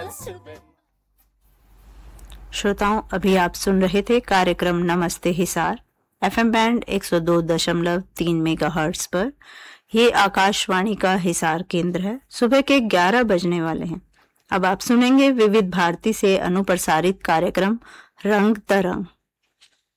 श्रोताओं, अभी आप सुन रहे थे कार्यक्रम नमस्ते हिसार एफएम बैंड 102.3 मेगाहर्ट्ज पर। ये आकाशवाणी का हिसार केंद्र है। सुबह के 11 बजने वाले हैं। अब आप सुनेंगे विविध भारती से अनुप्रसारित कार्यक्रम रंग तरंग।